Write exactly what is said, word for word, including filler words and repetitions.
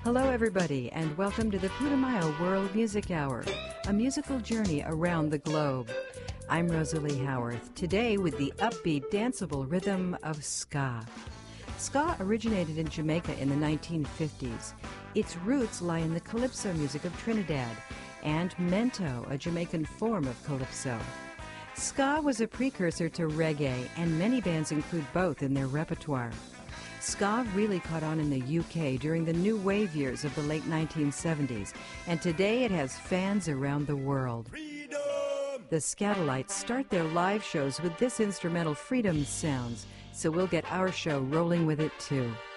Hello everybody, and welcome to the Putumayo World Music Hour, a musical journey around the globe. I'm Rosalie Howarth, today with the upbeat, danceable rhythm of ska. Ska originated in Jamaica in the nineteen fifties. Its roots lie in the calypso music of Trinidad and mento, a Jamaican form of calypso. Ska was a precursor to reggae, and many bands include both in their repertoire. Ska really caught on in the U K during the new wave years of the late nineteen seventies, and today it has fans around the world. Freedom! The Skatalites start their live shows with this instrumental Freedom Sounds, so we'll get our show rolling with it too.